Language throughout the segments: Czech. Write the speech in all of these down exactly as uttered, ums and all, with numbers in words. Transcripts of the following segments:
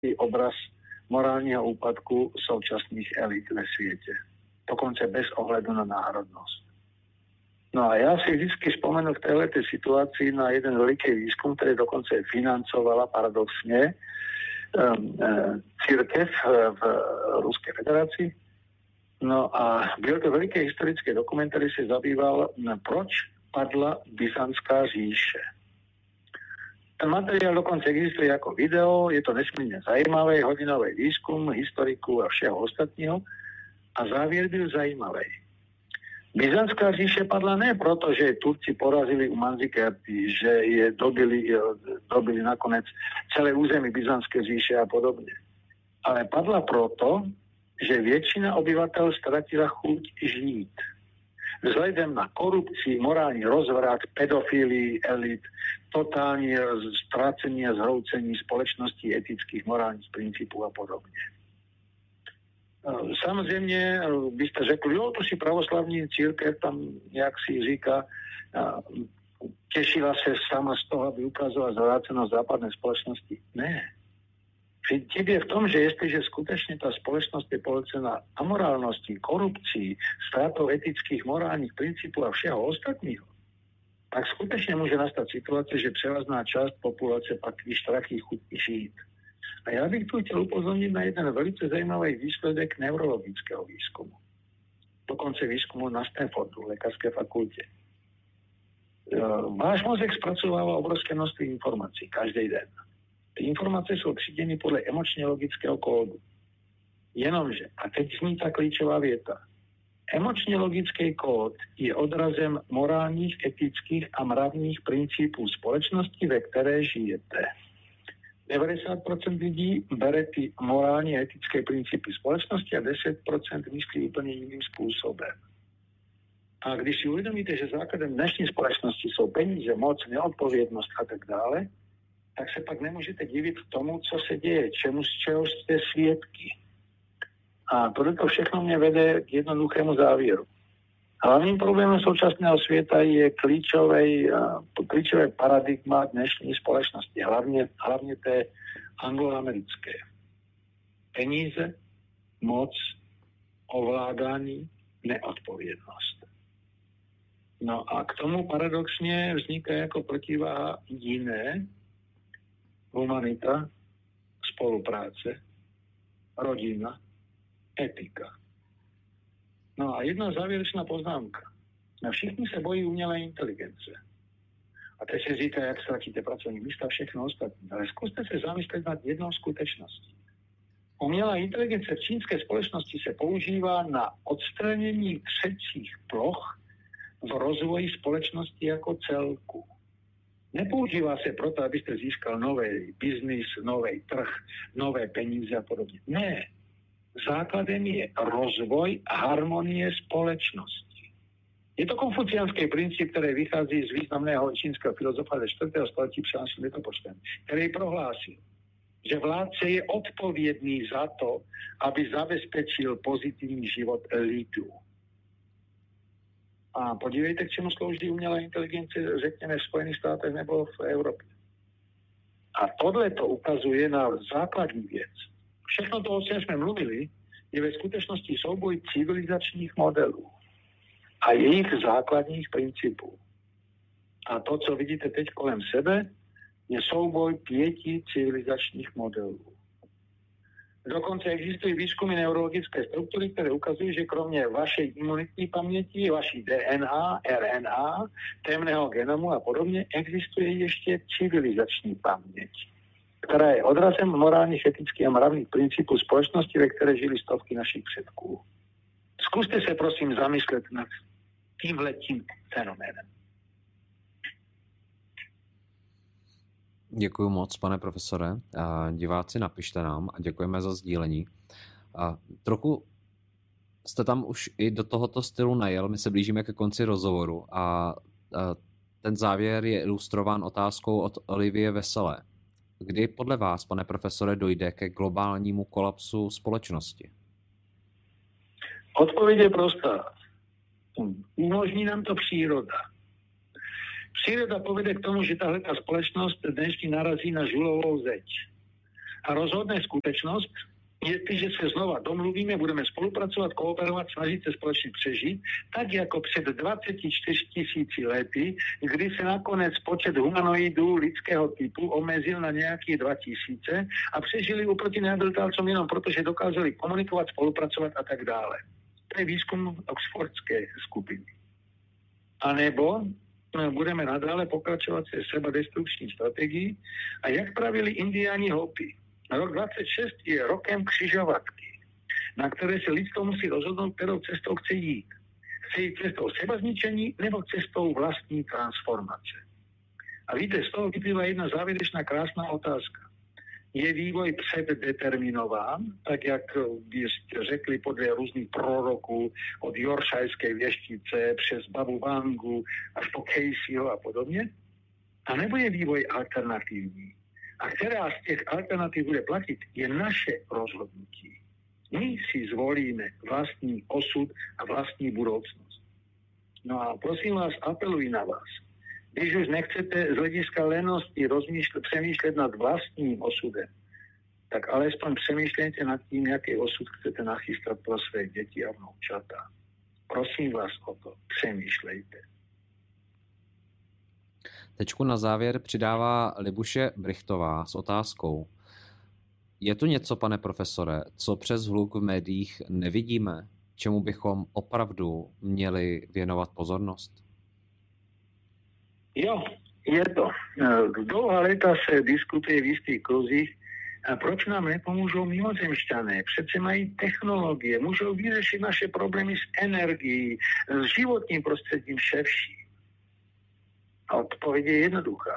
obraz morálneho úpadku súčasných elít ve sviete. Dokonce bez ohľadu na národnosť. No a ja si vždy spomenul v tejto situácii na jeden veľký výskum, ktorý dokonce financovala paradoxne um, uh, církev v Ruskej federácii. No a byl to veľký historický dokument, ktorý sa zabýval, proč padla Byzantská říše. Ten materiál dokonce existuje ako video, je to nesmierne zajímavé, hodinový výskum, historiku a všeho ostatního a závier byl zajímavý. Byzantská říše padla ne proto, že Turci porazili u Manzikerty, že je dobili, dobili nakonec celé území Byzantské říše a podobne. Ale padla proto, že väčšina obyvateľ stratila chuť žít. Vzhledem na korupcii, morálny rozvrat, pedofílii elit, totálne strácenie a zhroucení spoločnosti etických, morálnych princípov a podobne. Samozrejme, by ste řekli, jo, to si pravoslavní církev tam, jak si říká, tešila sa sama z toho, aby ukázala zvrácenosť západnej spoločnosti. Ne. Chyb je v tom, že jestliže skutečne tá spoločnosť je pohlcená amorálnosti, korupcii, stratou etických, morálnych princípov a všeho ostatného, tak skutečne môže nastať situácia, že převážná časť populácie pak vyštrachí chuť žít. A ja bych tu chcel upozorniť na jeden veľmi zajímavý výsledek neurologického výskumu. Dokonce výskumu na Stanfordu, lekárskej fakulte. Váš mozek spracováva obrovské množstvo informácií každý den. Ty informácie sú tříděny podle emočne logického kódu. Jenomže, a teď zní tá klíčová vieta, emočne logický kód je odrazem morálnych, etických a mravných princípov spoločnosti, ve které žijete. deväťdesiat percent ľudí bere ty morálne a etické princípy spoločnosti a desať percent myslí úplne iným spôsobom. A když si uvedomíte, že základem dnešní spoločnosti sú peníze, moc, neodpovednosť a tak dále, tak sa pak nemôžete diviť tomu, co sa deje, čemu, z čeho ste sviedky. A toto všechno mne vede k jednoduchému závěru. Hlavným problémom súčasného sveta je kľúčové, kľúčové paradigma dnešní spoločnosti, hlavne, hlavne té angloamerické. Peníze, moc, ovládání, neodpovednosť. No a k tomu paradoxne vzniká ako protiváha jiné, humanita, spolupráce, rodina, etika. No a jedna závěrečná poznámka. Na všichni se bojí umělé inteligence. A teď se říká, jak ztratíte pracovní místa, všechno ostatní. Ale zkuste se zamyslet nad jednou skutečností. Umělá inteligence v čínské společnosti se používá na odstranění třecích ploch v rozvoji společnosti jako celku. Nepoužívá se proto, abyste získal nový biznis, nový trh, nové peníze a podobně. Ne. Základem je rozvoj harmonie společnosti. Je to konfuciánský princíp, ktorý vychází z významného čínskeho filozofa ze čtvrtého století před naším letopočtem, ktorý prohlásil, že vládce je odpovědný za to, aby zabezpečil pozitivní život lidu. A podívejte, k čemu slouží umělá inteligence, řekněme v Spojených státech nebo v Európe. A tohle to ukazuje na základní věc. Všechno to, o čom sme mluvili, je ve skutečnosti souboj civilizačných modelů a jejich základních princípů. A to, co vidíte teď kolem sebe, je souboj pěti civilizačních modelů. Dokonce existují výzkumy neurologické struktury, které ukazují, že kromě vašej imunitní paměti, vaší D N A, R N A, temného genomu a podobně, existuje ještě civilizační paměť, ktorá je odrazem morálnych, etických a mravných princípov spoločnosti, ve které žili stovky našich předků. Skúste sa prosím zamyslet nad tímhletím fenoménem. Děkuji moc, pane profesore. Diváci, napište nám a děkujeme za sdílení. A trochu jste tam už i do tohoto stylu najel, my se blížíme ke konci rozhovoru a ten závěr je ilustrován otázkou od Olivie Veselé. Kdy podle vás, pane profesore, dojde ke globálnímu kolapsu společnosti? Odpověď je prostá. Umožní nám to příroda. Příroda povede k tomu, že tahle společnost dnešní narazí na žulovou zeď. A rozhodne skutečnost, jestliže se znova domluvíme, budeme spolupracovat, kooperovat, snažit se společně přežít, tak jako před dvaceti čtyřmi tisíci lety, kdy se nakonec počet humanoidů lidského typu omezil na nějaké dva tisíce a přežili oproti neandertálcům jenom proto, že dokázali komunikovat, spolupracovat a tak dále. To je výzkum oxfordské skupiny. A nebo budeme nadále pokračovat se sebadestrukční strategii a jak pravili indiáni Hopi. Rok dvacet šest je rokem křižovatky, na které se lidstvo musí rozhodnout, kterou cestou chce jít. Chce jít cestou sebazničení nebo cestou vlastní transformace. A víte, z toho vyplývá jedna závěrečná krásná otázka. Je vývoj předdeterminován, tak jak byste řekli podle různých proroků od Yorkshirské věštice přes Babu Vangu až po Caseyho a podobně? A nebo je vývoj alternativní? A která z těch alternativ bude platit, je naše rozhodnutí. My si zvolíme vlastní osud a vlastní budoucnost. No a prosím vás, apeluji na vás. Když už nechcete z hlediska lenosti rozmýšlet, přemýšlet nad vlastním osudem, tak alespoň přemýšlejte nad tím, jaký osud chcete nachystat pro své děti a vnoučata. Prosím vás o to, přemýšlejte. Tečku na závěr přidává Libuše Brichtová s otázkou. Je tu něco, pane profesore, co přes hluk v médiích nevidíme, čemu bychom opravdu měli věnovat pozornost? Jo, je to. Dlouhá léta se diskutuje v jistých kruzích, a proč nám nepomůžou mimozemšťané? Přece mají technologie, můžou vyřešit naše problémy s energií, s životním prostředím, vševší. A odpověď je jednoduchá.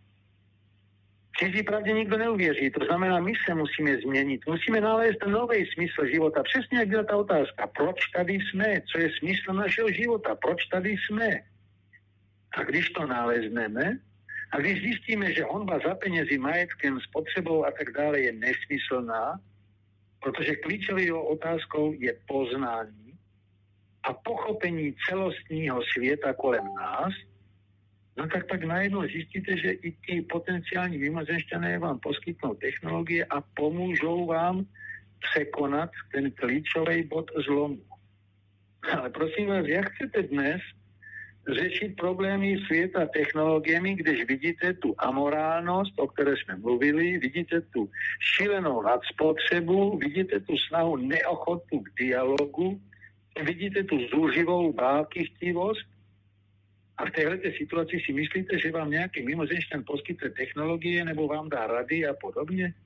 Cizí pravdě nikdo neuvěří, to znamená, my se musíme změnit, musíme nalézt nový smysl života. Přesně jak byla ta otázka, proč tady jsme, co je smysl našeho života, proč tady jsme. A když to nalezneme, a když zjistíme, že honba za penězi, majetkem, spotřebou a tak dále je nesmyslná, protože klíčovou otázkou je poznání a pochopení celostního světa kolem nás, no tak tak najednou zjistíte, že i ti potenciální mimozemšťané vám poskytnou technologie a pomůžou vám překonat ten klíčový bod zlomu. Ale prosím vás, jak chcete dnes řešit problémy světa technologiemi, když vidíte tu amorálnost, o které jsme mluvili, vidíte tu šílenou nadspotřebu, vidíte tu snahu neochotu k dialogu, vidíte tu zúřivou válkychtivost a v této situaci si myslíte, že vám nějaký mimozemšťan poskytne technologie nebo vám dá rady a podobně?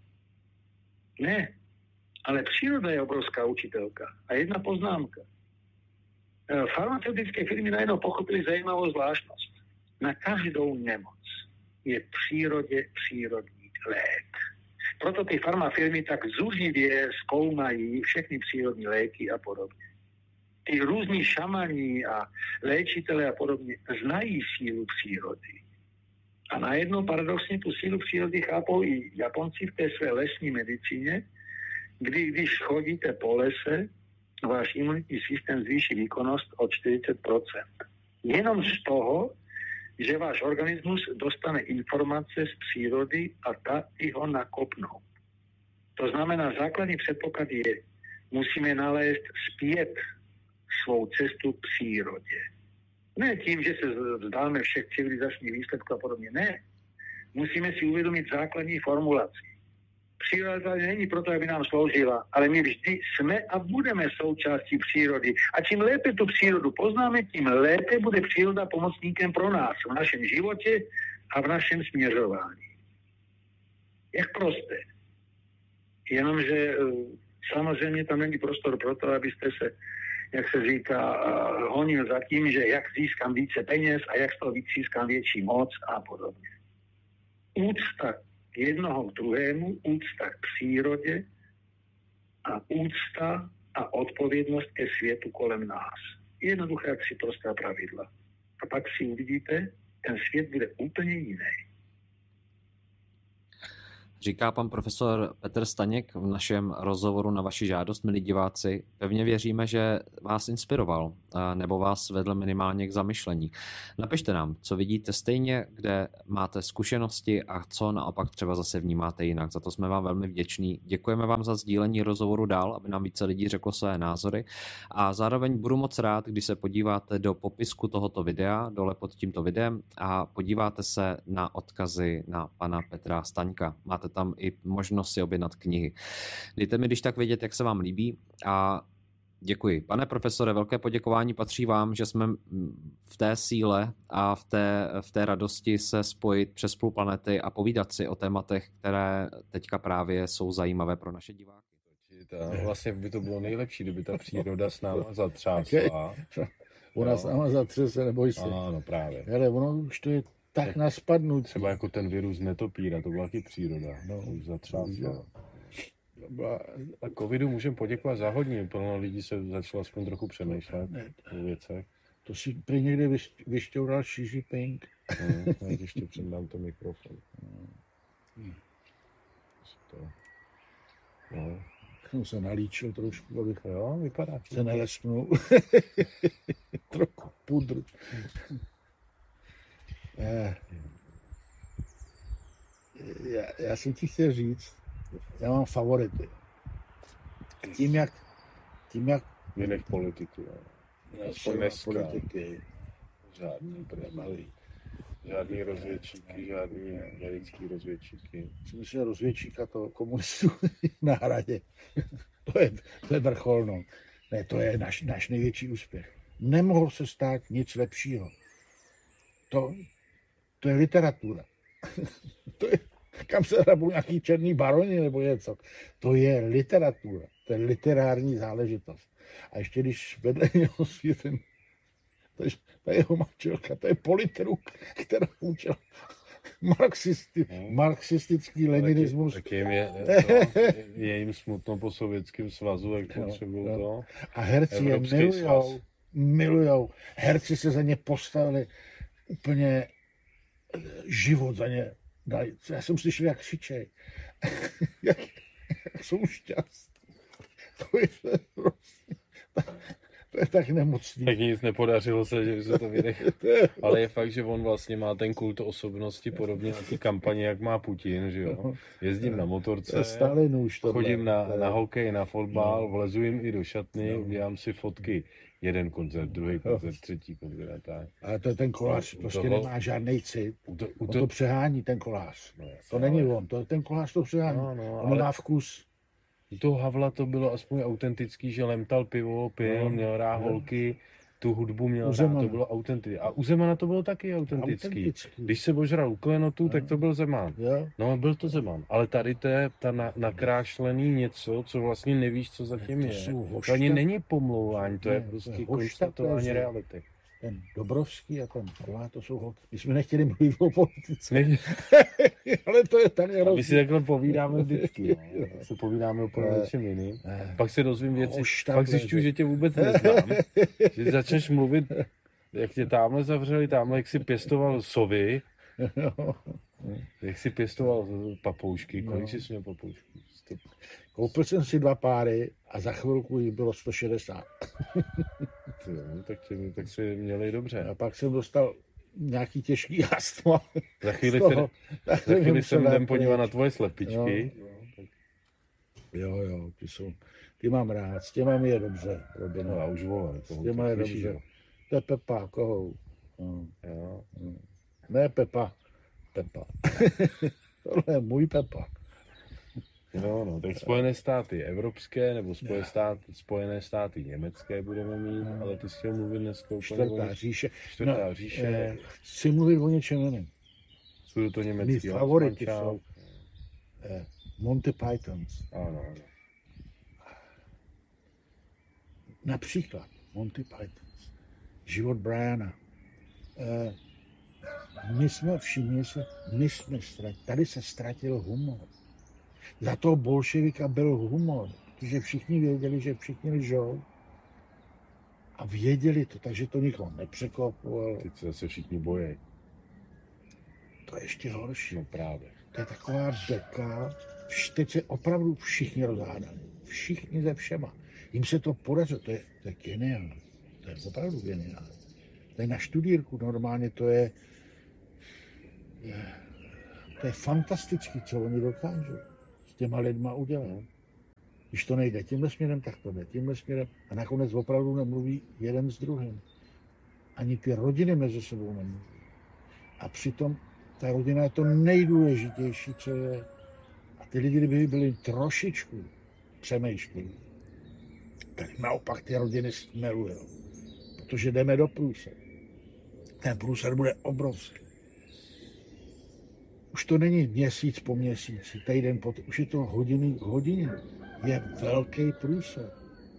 Ne, ale příroda je obrovská učitelka. A jedna poznámka. Farmaceutické firmy najednou pochopili zajímavou zvláštnost. Na každou nemoc je v přírodě přírodní lék. Proto ty farmafirmy tak zuřivě zkoumají všechny přírodní léky a podobně. Ty různí šamani a léčitelé a podobně znají sílu přírody. A najednou paradoxně tu sílu přírody chápou i Japonci v té své lesní medicíně, kdy když chodíte po lese, váš imunitní systém zvýší výkonnost o čtyřicet procent. Jenom z toho, že váš organismus dostane informace z přírody a ta i ho nakopnou. To znamená, základní předpoklad je, musíme nalézt zpět svou cestu k přírodě. Ne tím, že se vzdáme všech civilizačních výsledků a podobně. Ne. Musíme si uvědomit základní formulaci. Příroda není proto, aby nám sloužila, ale my vždy jsme a budeme součástí přírody. A čím lépe tu přírodu poznáme, tím lépe bude příroda pomocníkem pro nás v našem životě a v našem směřování. Jak prosté. Jenomže samozřejmě tam není prostor pro to, abyste se, jak se říká, honil za tím, že jak získám více peněz a jak z toho víc získám větší moc a podobně. Úcta jednoho k druhému, úcta k přírodě a úcta a odpovědnost ke světu kolem nás. Jednoduché tři prostá pravidla. A pak si uvidíte, ten svět bude úplně jiný. Říká pan profesor Petr Staněk v našem rozhovoru na vaši žádost, milí diváci. Pevně věříme, že vás inspiroval nebo vás vedl minimálně k zamyšlení. Napište nám, co vidíte stejně, kde máte zkušenosti a co naopak třeba zase vnímáte jinak. Za to jsme vám velmi vděční. Děkujeme vám za sdílení rozhovoru dál, aby nám více lidí řeklo své názory. A zároveň budu moc rád, když se podíváte do popisku tohoto videa, dole pod tímto videem a podíváte se na odkazy na pana Petra Staňka. Máte tam i možnost si objednat knihy. Dejte mi když tak vědět, jak se vám líbí a děkuji. Pane profesore, velké poděkování patří vám, že jsme v té síle a v té, v té radosti se spojit přes půl planety a povídat si o tématech, které teďka právě jsou zajímavé pro naše diváky. Vlastně by to bylo nejlepší, kdyby ta příroda s náma zatřásla. Ona s náma zatřese, neboj se. Ano, právě. Ale ono už to je tak, tak na spadnutí. Třeba jako ten virus netopíra, to byla taky příroda. No, už zatřásla. A covidu můžeme poděkovat za hodně. Plno lidí se začalo aspoň trochu přemýšlet o věcech. To si prý někde vyšťoural Xi Jinping. No, ještě předám to mikrofon. Hmm. To... No. Jsem se nalíčil trošku, abych jo, vypadá. Se nelesknul. Trochu pudru. Já, já jsem ti chtěl říct, já mám favority. Tím jak, tím jak... Vynech politiky, jo. Dneska politiky. Žádný premaly. Žádný rozvědčíky, žádný americký rozvědčíky. Jsem myslel rozvědčíka toho komunistů na Hradě. To je, to je vrcholno. Ne, to je náš, náš největší úspěch. Nemohlo se stát nic lepšího. To, to je literatura. To je, kam se hrabou nějaký černý baroni nebo něco. To je literatura. To je literární záležitost. A ještě když vedle něho světem, to je, ta jeho manželka, to je politruk, která učila marxisti, no. marxistický leninismus. Tak, tak jim je, to, je jim smutno po Sovětském svazu, jak potřebují no, no. to. A herci je milujou, milujou. Herci se za ně postavili úplně život za ně dali. Já jsem slyšel, jak křičej. jak, jak jsou šťastní. To je prostě... To je tak nemocný. Tak nic nepodařilo se, že se to vynechal. Ale je fakt, že on vlastně má ten kult osobnosti podobně na ty kampaně, jak má Putin, že jo. Jezdím na motorce, chodím na, na hokej, na fotbal, vlezu jim i do šatny, udělám si fotky. Jeden koncert, druhý koncert, třetí koncert a tak. Ale to je ten kolář, prostě toho, nemá žádnej cit. U to, u to, on to přehání, ten kolář. No, jasný, to není ale... on, to, ten kolář to přehání. No, no, on ale... má vkus. U toho Havla to bylo aspoň autentický, že lemtal pivo, pil, no, měl rád no. holky, tu hudbu měl rád, to bylo autentické. A u Zemana to bylo taky autentický. autentický. Když se ožral u klenotu, no. tak to byl Zeman. Jo. No byl to Zeman. Ale tady to je ta na, nakrášlený něco, co vlastně nevíš, co zatím je. To ani není pomlouvání, to je prostě konstatování reality. Ten Dobrovský a ten Ková, to jsou holky. My jsme nechtěli mluvit o politice. Ale to je tak hrozný. My si takhle povídáme vždycky. No. Se povídáme o něčem jiným. Pak se dozvím věci. Pak zjišťuji, že tě vůbec neznám. Že začneš mluvit, jak tě tamhle zavřeli, tamhle jak si pěstoval sovy. Jak si pěstoval papoušky. Kolik no. jsi měl papoušků? Koupil jsem si dva páry a za chvilku jich bylo sto šedesát. No, tak, tě, tak si měli dobře. A pak jsem dostal nějaký těžký astma. Za chvíli, toho, se, za chvíli jsem jdem podívat na tvoje slepičky. Jo, jo, jo ty, jsou, ty mám rád, s těma mi je dobře. No, já už volám. S těma je slyší, dobře. Jo. To je Pepa, kohou. No. Jo. Ne Pepa, Pepa. Tohle je můj Pepa. No, no, tak Spojené státy evropské, nebo Spojené státy, Spojené státy německé budeme mít, no. Ale ty jsi chtěl mluvit dneska úplně Čtvrtá říše. Čtvrtá no, říše. Chci mluvit o něčem jiném. Jsou to německý. Mý favority jsou eh, Monty Pythons. Ano, ano. Například Monty Pythons. Život Briana. Eh, my jsme, všimli se, my jsme ztratili, tady se ztratil humor. Za toho bolševika byl humor, protože všichni věděli, že všichni lžou. A věděli to, takže to nikoho nepřekvapovalo. Teď se zase všichni bojí. To je ještě horší. No právě. to je taková deka, teď se opravdu všichni rozhádali. Všichni ze všema. Jim se to podařilo, to je, to je geniální. To je opravdu geniální. To je na študírku normálně, to je, je to je fantastický, co oni dokážou s těma lidma udělat. Když to nejde tímhle směrem, tak to jde tímhle směrem. A nakonec opravdu nemluví jeden s druhým. Ani ty rodiny mezi sebou nemluví. A přitom ta rodina je to nejdůležitější, co je. A ty lidi, kdyby byli trošičku přemýšlí, tak naopak ty rodiny smelujou. Protože jdeme do průser. Ten průser bude obrovský. Už to není měsíc po měsíci, týden po týden, už je to hodiny k hodině. Je velký průser.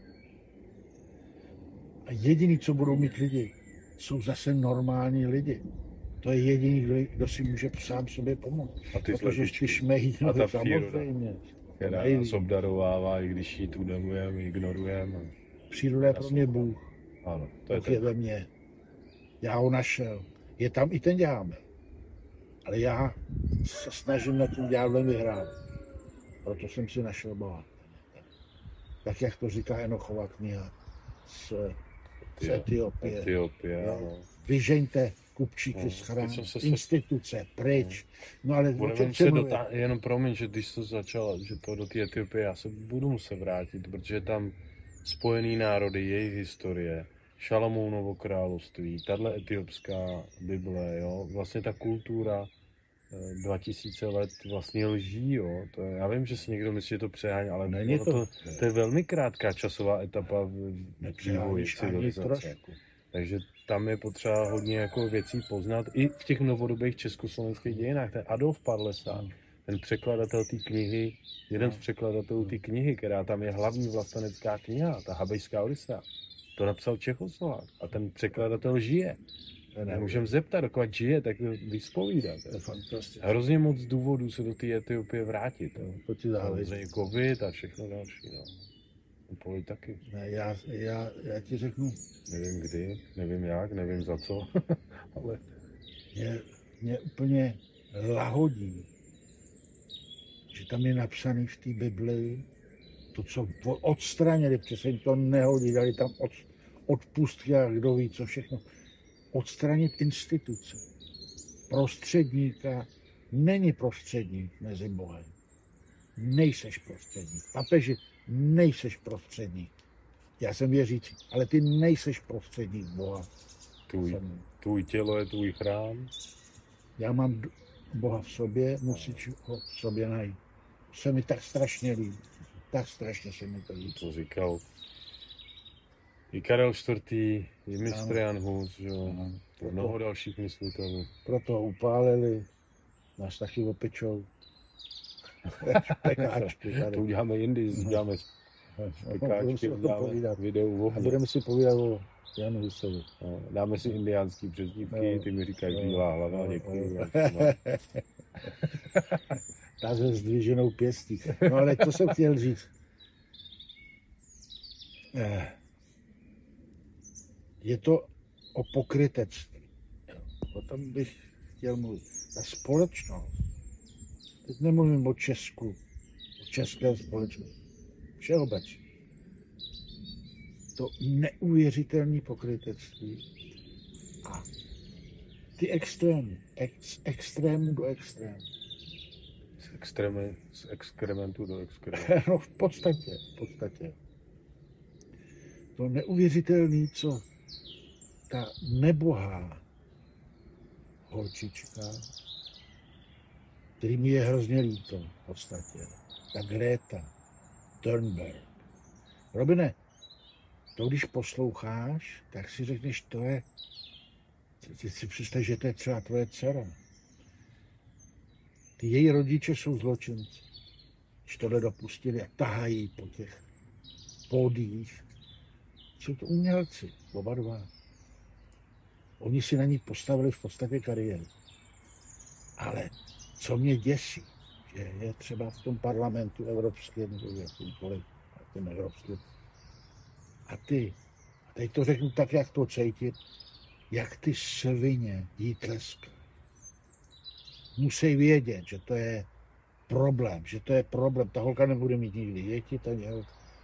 A jediný, co budou mít lidi, jsou zase normální lidi. To je jediný, kdo, kdo si může sám sobě pomoct. A ty protože ty šmejí, a ta samozřejmě. Která nás obdarovává, i když ji tunelujeme, ignorujeme. Příroda je pro mě Bůh. Ano, to je, Bůh je ve mně. Já ho našel. Je tam i ten ďábel. Ale já se snažím nad tím ďáblem vyhrát. Proto jsem si našel Boha. Tak jak to říká Enochova kniha z, z Etiopie. Etiopie, no. Vyžeňte kupčíky no, z chrám, se... instituce, pryč. No, ale budeme se dotá... jenom promiň, že když to začalo, že to do té Etiopie, já se budu muset vrátit, protože tam Spojený národy, jejich historie, Šalamounovo království, tahle etiopská Bible, jo, vlastně ta kultura dva tisíce let vlastně lží, jo. To je, já vím, že si někdo myslí, že to přehání, ale Není to, to, to je velmi krátká časová etapa v vývoji civilizace. Takže tam je potřeba hodně jako věcí poznat. I v těch novodobých československých dějinách. Ten Adolf Parlesák, ten překladatel té knihy, jeden z překladatelů té knihy, která tam je hlavní vlastenecká kniha, ta Habejská Odisea, to napsal Čechoslovák a ten překladatel žije. Nemůžeme zeptat, dokud žije, tak vyspovídat. To je fantastické. Hrozně moc důvodů se do té Etiopie vrátit. No, to ti samozřejmě covid a všechno další. No. Poli taky. Ne, já, já, já ti řeknu. Nevím kdy, nevím jak, nevím za co, ale... Mě, mě úplně lahodí, že tam je napsaný v té Bibli to, co odstranili, protože se jim to nehodí, dali tam od, odpustky a kdo ví, co všechno. Odstranit instituce. Prostředníka není prostředník mezi Bohem. Nejseš prostředník. Papeži, nejseš prostředník. Já jsem věřící, ale ty nejseš prostředník Boha. Tvůj, tvůj tělo je tvůj chrám. Já mám Boha v sobě, musíš ho v sobě najít. Se mi tak strašně líbí. Tak strašně se mi to líbí. To říkal i Karel čtvrtý, i mistr Jan Hus, že jo, mnoho dalších myslitelů. Proto ho upálili, nás taky opečou. Pekáčky tady. To uděláme jindy, uděláme pekáčky, uděláme videu. A budeme si povídat o Janu Husovi. No, dáme si indiánský přezdívky, no, ty mi říkají no, bílá hlava, no, děkuji. No. Ta se zdviženou pěstí. No ale co jsem chtěl říct. Je to o pokrytectví. O tom bych chtěl mluvit. Ta společnost, teď nemluvím o Česku, o české společnosti, všeobecně. To neuvěřitelné pokrytectví a ty extrémy, ex, extrému do extrému. Z extrémy, z exkrementu do exkrementu. No v podstatě, v podstatě. To neuvěřitelné, co ta nebohá holčička, který mi je hrozně líto v podstatě, ta Greta Thunberg. Robine, to když posloucháš, tak si řekneš, to je, ty si představ, že to je třeba tvoje dcera. Ty její rodiče jsou zločinci. Když tohle dopustili a tahají po těch pódiích, jsou to umělci, oba dva. Oni si na ní postavili v podstatě kariéru. Ale co mě děsí, že je třeba v tom parlamentu evropském, nebo jakýmkoliv, tím evropským. A ty, a teď to řeknu tak, jak to cítit, jak ty svině jí tleská. musí vědět, že to je problém, že to je problém. Ta holka nebude mít nikdy děti, ta je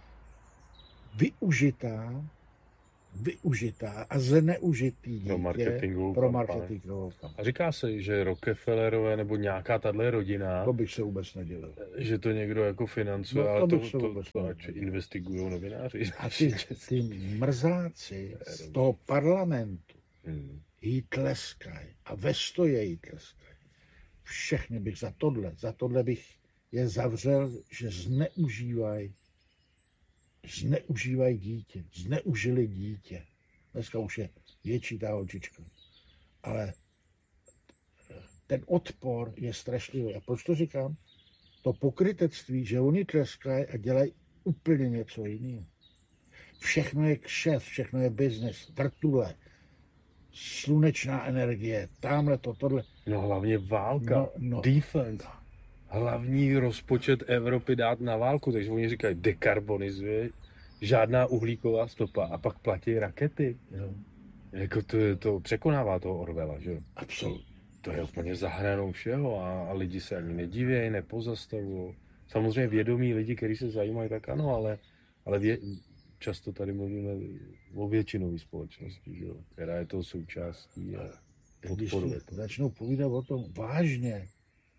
využitá, využitá a zneužitý dítě pro marketingovou pro kampaň. marketingovou kampaň. A říká se, že Rockefellerové nebo nějaká tahle rodina, To bych se vůbec nedělal. že to někdo jako financuje, No, to ale to, bych se to, vůbec to nedělal. ať investigují novináři. A ty, ty mrzáci z toho parlamentu Hmm. jí tleskají a ve stoje jí tleskají. Všechny bych za tohle, za tohle bych je zavřel, že zneužívají, zneužívají dítě, zneužili dítě. Dneska už je větší ta holčička. Ale ten odpor je strašlivý. A proč to říkám? To pokrytectví, že oni tleskají a dělají úplně něco jiného. Všechno je kšeft, všechno je biznes, vrtule, slunečná energie, tamhle to, tohle. No hlavně válka, No, no. defense. Hlavní rozpočet Evropy dát na válku, takže oni říkají dekarbonizuje, žádná uhlíková stopa a pak platí rakety. Jo. Jako to, to překonává toho Orwella, že jo? Absolutně. To je úplně za hranou všeho a, a lidi se ani nedivějí, nepozastavují. Samozřejmě vědomí lidi, kteří se zajímají, tak ano, ale, ale vě, často tady mluvíme o většinové společnosti, že jo? Která je to součástí a Když podporuje si to. začnou povídat o tom vážně,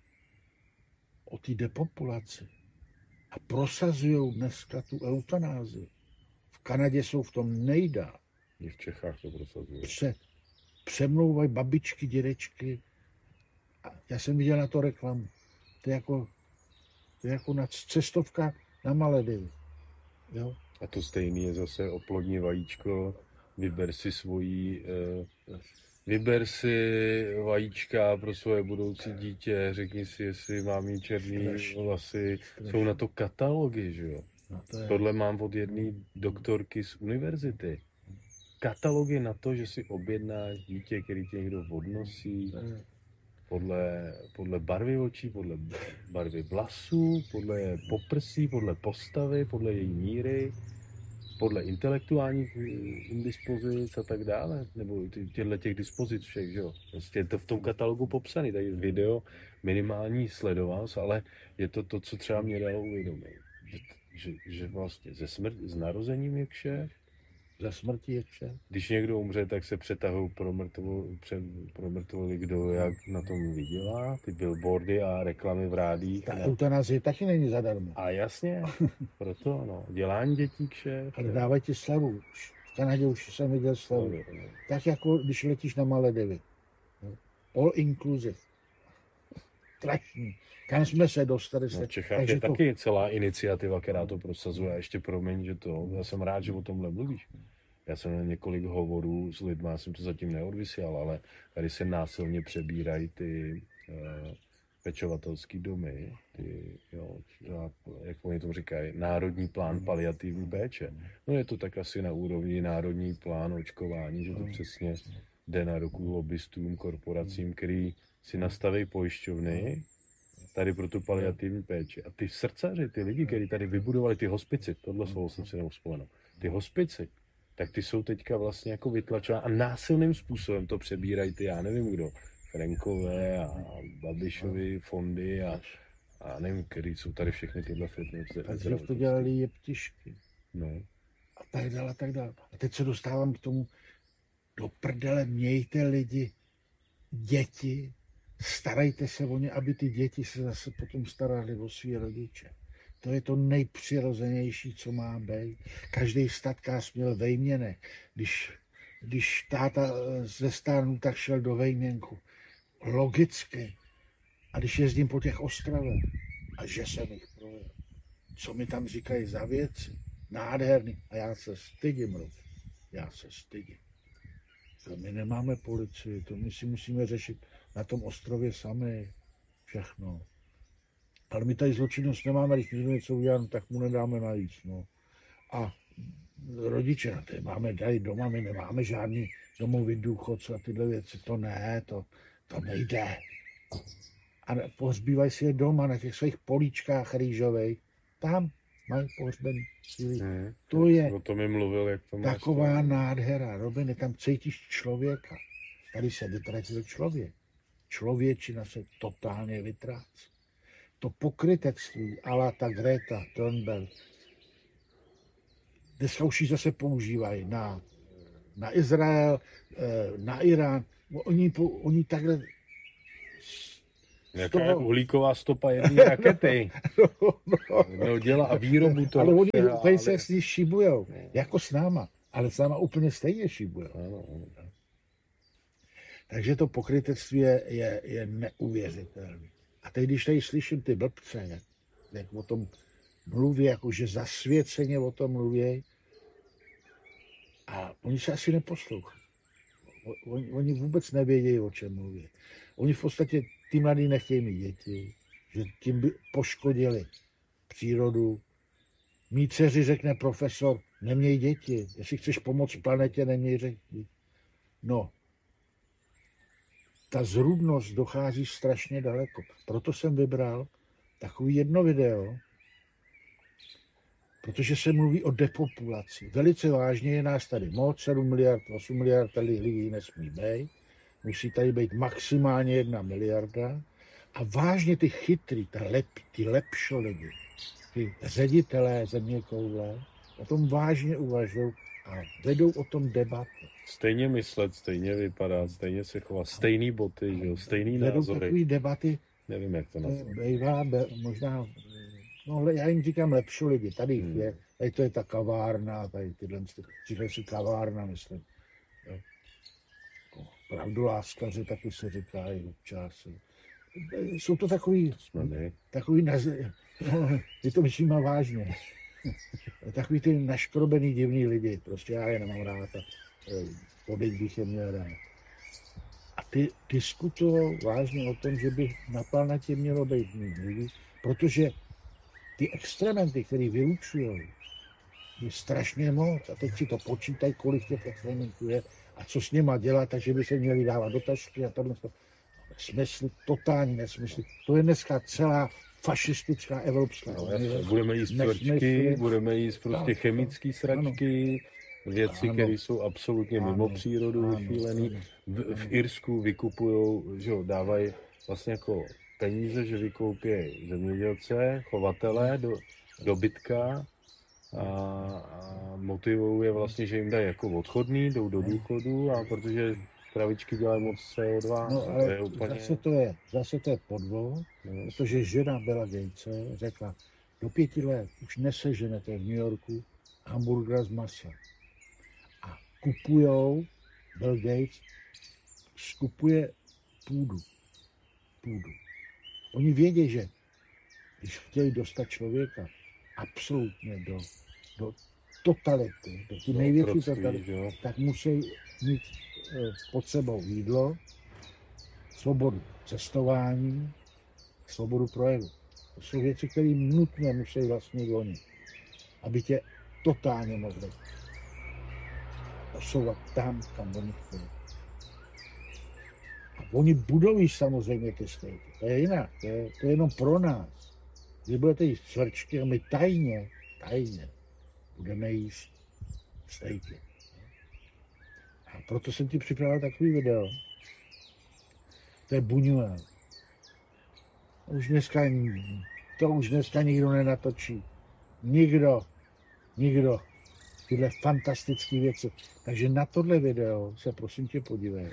o té depopulaci a prosazují dneska tu eutanázii. V Kanadě jsou v tom nejdál. I v Čechách to prosazuje. Pře, přemlouvají babičky, dědečky. A já jsem viděl na to reklamu. To je jako, to je jako na cestovka na Maledivy. Jo? A to stejný je zase oplodní vajíčko, vyber si svojí, eh, vyber si vajíčka pro svoje budoucí dítě, řekni si, jestli má mít černý Strašně. vlasy. Strašně. Jsou na to katalogy, že jo. No, to je, Tohle mám od jedné doktorky z univerzity. Katalogy na to, že si objednáš dítě, který ti někdo odnosí, to je, podle, podle barvy očí, podle barvy vlasů, podle poprsí, podle postavy, podle její míry, podle intelektuálních indispozic a tak dále, nebo těchto těch dispozic všech, že jo. Prostě je to v tom katalogu popsaný, tady video, minimální sledovanost, ale je to to, co třeba mě dalo uvědomit, že, že, že vlastně ze smrt, s narozením je kšeft, za smrti je vše. když někdo umře, tak se přetahují pro mrtvolu, před, pro mrtvoli, kdo jak na tom vydělá, ty billboardy a reklamy v rádích. Ta No. eutanazie taky není zadarmo. A jasně, proto no, dělání dětí kšeft. Ale dávají ti slevu. V Kanadě už jsem viděl slevu. No, no. Tak jako když letíš na Maledivy. Jo. All inclusive. Strašný. Kam jsme se dostali? No, v Čechách Takže je to- taky celá iniciativa, která to prosazuje. A ještě promiň, že to, já jsem rád, že o tomhle mluvíš. Já jsem na několik hovorů s lidmi, já jsem to zatím neodvysílal, ale tady se násilně přebírají ty uh, pečovatelský domy, ty, jo, a jak oni tomu říkají, národní plán paliativní péče. No je to tak asi na úrovni národní plán očkování, že to přesně jde na ruku lobbystům, korporacím, který si nastaví pojišťovny tady pro tu paliativní péči. A ty srdcaři, ty lidi, kteří tady vybudovali ty hospici, tohle slovo jsem si nemohl vzpomenout, ty hospici, tak ty jsou teďka vlastně jako vytlačovány a násilným způsobem to přebírají ty, já nevím kdo, Frankové a Babišovi fondy a, a nevím, který jsou tady všechny tyhle firmy. A dřív to dělali jeptišky. No. A tak dále, a tak dále. A teď se dostávám k tomu, do prdele mějte lidi, děti, starajte se o ně, aby ty děti se zase potom starali o svý rodiče. To je to nejpřirozenější, co má být. Každý statkář měl vejměnek. Když, když táta ze stárnu, tak šel do vejměnku. Logicky. A když jezdím po těch ostrovech, a že jsem jich projel, co mi tam říkají za věci, nádherný. A já se stydím, Rok. Já se stydím. To my nemáme policii, to my si musíme řešit na tom ostrově sami všechno. Ale my tady zločinnost nemáme, když někdo něco udělá, tak mu nedáme najíst. No. A rodiče na to máme tady doma, my nemáme žádný domový důchodce a tyhle věci, to ne, to, to nejde. A pohřbívají si je doma na těch svých políčkách rýžových, tam mají pohřbený síly. Hmm. To je O tom mi mluvil, jak to máš. taková nádhera, Robin, tam cítíš člověka. Tady se vytratil člověk. člověčina se totálně vytrácí. To pokrytectví, ala ta Greta Thunberg, dneska už ji zase používají na, na Izrael, na Irán. Oni, oni takhle... Jaká je uhlíková stopa jedné rakety. no, no. no, dělá a výrobu toho. Ale oni ale... se s ní šibujou, jako s náma, ale s náma úplně stejně šibujou. Takže to pokrytectví je, je, je neuvěřitelné. A teď, když tady slyším ty blbce, jak, jak o tom mluví, jakože zasvěceně o tom mluví, a oni se asi neposlouchají. Oni, oni vůbec nevědějí, o čem mluví. Oni v podstatě, ty mladí nechtějí mít děti, že tím by poškodili přírodu. Mí dceři řekne profesor, neměj děti, jestli chceš pomoct planetě, neměj děti. No, ta zrůdnost dochází strašně daleko. Proto jsem vybral takový jedno video, protože se mluví o depopulaci. Velice vážně je nás tady moc, sedm miliard, osm miliard tady lidí nesmí být. Musí tady být maximálně jedna miliarda. A vážně ty chytrý, ty, lep, ty lepšo lidi, ty ředitelé země koule, o tom vážně uvažují a vedou o tom debaty. Stejně myslet, stejně vypadat, stejně se chovat, stejný boty, že? Stejný vedou názory. Vedou takové debaty, nevím, jak to nazvat. Bývá, možná, no já jim říkám lepšo lidi, tady hmm. je, tady to je ta kavárna, tady tyhle, říkají si kavárna, myslím. Jo. Pravdu láskaři taky se říkají občas. Jsou to takový, takový, no, je to myslím vážně. Takový ty naškrobený divný lidi, prostě já je nemám rád a podejď bych je měl rád. A ty diskutují vážně o tom, že by na planetě mělo být lidí, protože ty extrementy, které vylučují, je strašně moc. A teď si to počítají, kolik těch experimentů je a co s nima dělat, takže by se měli dávat do tašky a tohle. Smysl, totální nesmysl. To je dneska celá fašistická evropská no, unie. Budeme jíst sračky, budeme jíst prostě no, chemické sračky, věci, které jsou absolutně ano, mimo přírodu, vychýlený. V, v Irsku vykupujou, že jo, dávají vlastně jako peníze, že vykoupí zemědělce, chovatele, do, dobytka a, a motivují je vlastně, že jim dají jako odchodný, jdou do důchodu a protože kravičky dělají moc C O dva. No, ale to je úplně... zase, to je, zase to je podvod, no, protože žena Billa Gatese řekla, do pěti let už neseženete v New Yorku hamburgera z masa. A kupujou, Bill Gates skupuje půdu. Půdu. Oni vědí, že když chtějí dostat člověka absolutně do, do totality, do ty největší totality, tak musí mít pod sebou jídlo, svobodu cestování, svobodu projevu. To jsou věci, které nutně musí vlastně oni, aby tě totálně mohli posouvat tam, kam oni chtějí. A oni budují samozřejmě ty stejky. To je jinak, to je, to je jenom pro nás. Vy budete jíst svrčky a my tajně, tajně budeme jíst stejky. A proto jsem ti připravil takový video. To je Buñuel. Už dneska, to už dneska nikdo nenatočí. Nikdo. Nikdo. Tyhle fantastické věci. Takže na tohle video se prosím tě podívej.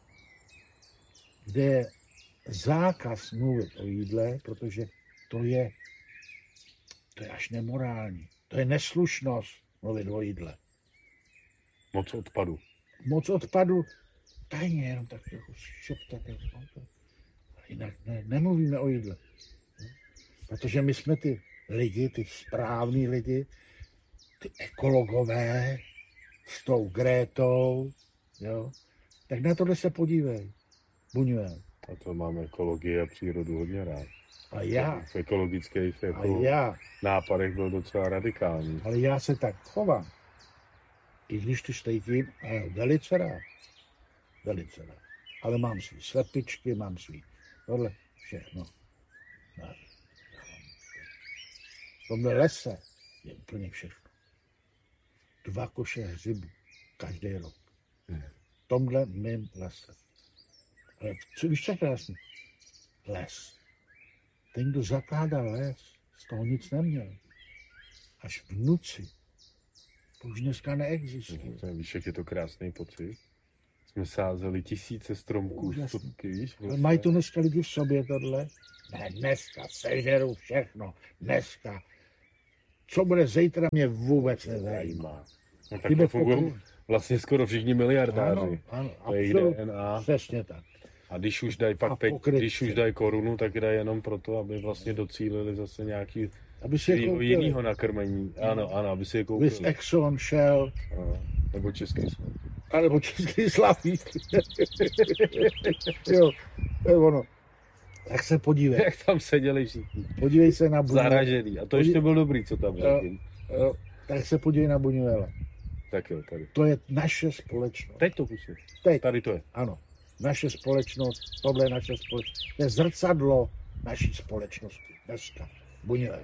Kde je zákaz mluvit o jídle, protože to je, to je až nemorální. To je neslušnost mluvit o jídle. Moc odpadu. Moc odpadu, tajně, jenom tak trochu šeptat. Jinak ne, nemluvíme o jídle. Protože my jsme ty lidi, ty správní lidi, ty ekologové s tou Grétou, jo. Tak na tohle se podívej. Buñuel. A to máme ekologii a přírodu hodně rád. A já. V ekologických jako já. nápadech byl docela radikální. Ale já se tak chovám. I když ty stejky, velice rád. Velice rád. Ale mám svý slepičky, mám svý tohle, všechno. V tomhle lese je úplně všechno. Dva koše hřibu každý rok. V tomhle mým lese. Ale co víš, co je krásný? Les. Ten, kdo zakládal les, z toho nic neměl. Až vnuci. To už dneska neexistuje. No, víš, jak je to krásný pocit? Jsme sázeli tisíce stromků, stovky, víš? Ale mají to dneska lidi v sobě tohle? Ne, dneska sežeru všechno. Dneska. Co bude zítra, mě vůbec nezajímá. No, tak to fungují vlastně skoro všichni miliardáři. Ano, ano, absolutně. Přesně tak. A když už dají pak pe- když už dají korunu, tak dají jenom proto, aby vlastně docílili zase nějaký aby si je jinýho nakrmení. Ano, ano, aby si je koupili. With Exxon, Shell. Ano, nebo Český Slav. A nebo Český Slavík. Jo, to je ono. Tak se podívej. Jak tam seděli všichni. Podívej se na Buñuel. Zaražený. A to ještě byl dobrý, co tam byl. Jo, jo. Tak se podívej na Buñuela. Tak jo, tady. To je naše společnost. Teď to pustím. Teď. Tady to je. Ano. Naše společnost, tohle je naše společnost. To je zrcadlo naší společnosti. Dneska. Buñuel.